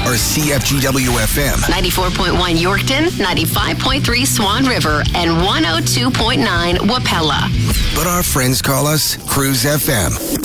are CFGW FM. 94.1 Yorkton, 95.3 Swan River, and 102.9 Wapella. But our friends call us Cruise FM.